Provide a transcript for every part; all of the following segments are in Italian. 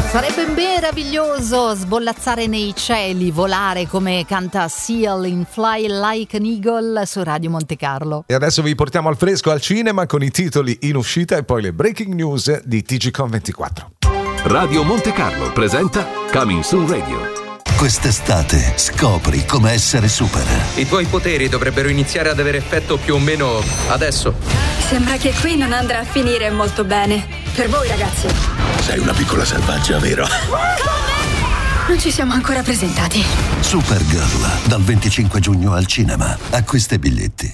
Sarebbe meraviglioso sbollazzare nei cieli, volare come canta Seal in Fly Like an Eagle su Radio Monte Carlo. E adesso vi portiamo al fresco al cinema con i titoli in uscita e poi le breaking news di TGCOM24. Radio Monte Carlo presenta Coming Soon Radio. Quest'estate scopri come essere super. I tuoi poteri dovrebbero iniziare ad avere effetto più o meno adesso. Sembra che qui non andrà a finire molto bene. Per voi, ragazzi. Sei una piccola selvaggia, vero? Non ci siamo ancora presentati. Supergirl, dal 25 giugno al cinema. Acquista i biglietti.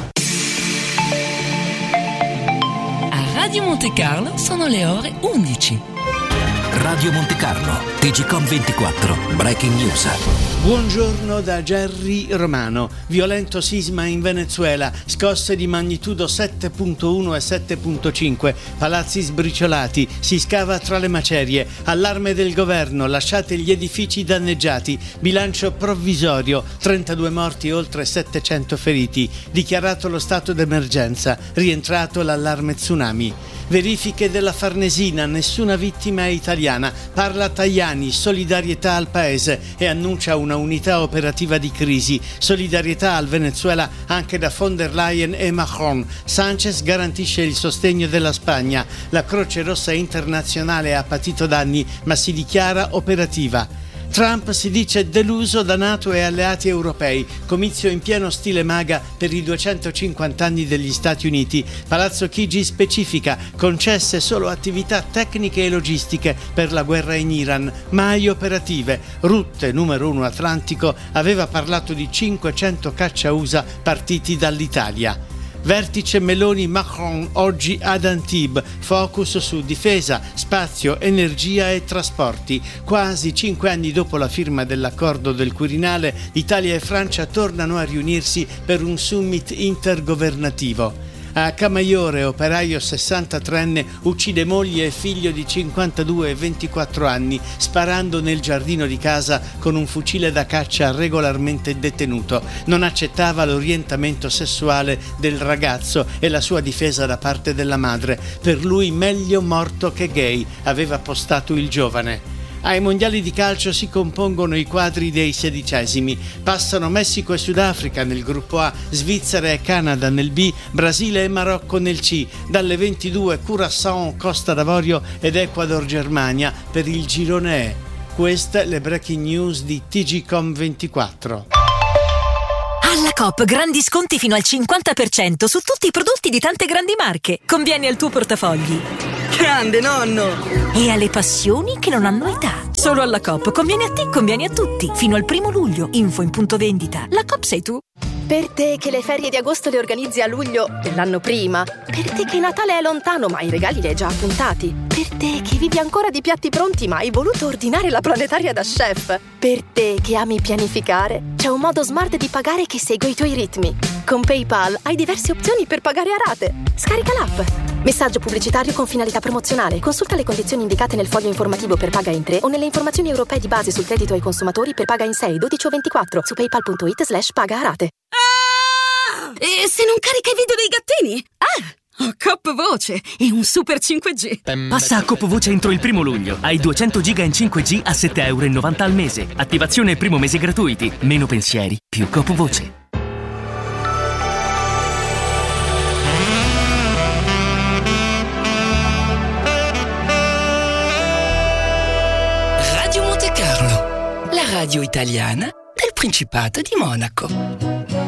A Radio Monte Carlo sono le ore 11. Radio Monte Carlo, TGCOM24, Breaking News. Buongiorno da Gerry Romano. Violento sisma in Venezuela, scosse di magnitudo 7.1 e 7.5, palazzi sbriciolati, si scava tra le macerie, allarme del governo, lasciate gli edifici danneggiati, bilancio provvisorio, 32 morti e oltre 700 feriti, dichiarato lo stato d'emergenza, rientrato l'allarme tsunami. Verifiche della Farnesina, nessuna vittima è italiana, parla Tajani, solidarietà al paese e annuncia una unità operativa di crisi, solidarietà al Venezuela anche da von der Leyen e Macron. Sánchez garantisce il sostegno della Spagna, la Croce Rossa internazionale ha patito danni ma si dichiara operativa. Trump si dice deluso da NATO e alleati europei, comizio in pieno stile MAGA per i 250 anni degli Stati Uniti. Palazzo Chigi specifica, concesse solo attività tecniche e logistiche per la guerra in Iran, mai operative. Rutte, numero 1 Atlantico, aveva parlato di 500 caccia USA partiti dall'Italia. Vertice Meloni-Macron oggi ad Antibes, focus su difesa, spazio, energia e trasporti. Quasi 5 anni dopo la firma dell'accordo del Quirinale, Italia e Francia tornano a riunirsi per un summit intergovernativo. A Camaiore, operaio 63enne uccide moglie e figlio di 52 e 24 anni sparando nel giardino di casa con un fucile da caccia regolarmente detenuto. Non accettava l'orientamento sessuale del ragazzo e la sua difesa da parte della madre. Per lui meglio morto che gay, aveva postato il giovane. Ai mondiali di calcio si compongono i quadri dei 16esimi. Passano Messico e Sudafrica nel gruppo A, Svizzera e Canada nel B, Brasile e Marocco nel C. Dalle 22 Curaçao, Costa d'Avorio ed Ecuador Germania per il girone E. Queste le breaking news di TGCOM24. Alla Coop grandi sconti fino al 50% su tutti i prodotti di tante grandi marche. Conviene al tuo portafogli. Grande nonno! E alle passioni che non hanno età. Solo alla Coop conviene a te, conviene a tutti. Fino al 1 luglio. Info in punto vendita. La Coop sei tu. Per te che le ferie di agosto le organizzi a luglio dell'anno prima. Per te che Natale è lontano ma i regali li hai già appuntati. Per te che vivi ancora di piatti pronti ma hai voluto ordinare la planetaria da chef. Per te che ami pianificare, c'è un modo smart di pagare che segue i tuoi ritmi. Con PayPal hai diverse opzioni per pagare a rate. Scarica l'app. Messaggio pubblicitario con finalità promozionale. Consulta le condizioni indicate nel foglio informativo per Paga in 3 o nelle informazioni europee di base sul credito ai consumatori per Paga in 6, 12 o 24 su paypal.it/paga a rate. E se non carica i video dei gattini? Ho Coop Voce e un super 5G. Passa a Coop Voce entro il 1 luglio. Hai 200 giga in 5G a €7,90 al mese. Attivazione e primo mese gratuiti. Meno pensieri, più Coop Voce. Radio Monte Carlo, la radio italiana del Principato di Monaco.